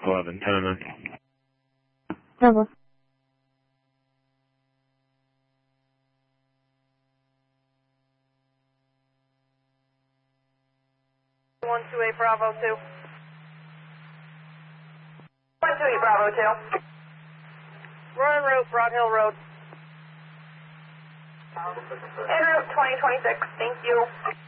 11, 10 and then. Bravo. 128 Bravo 2. 128 Bravo 2. We're en route, Broad Hill Road. En route 2026, thank you.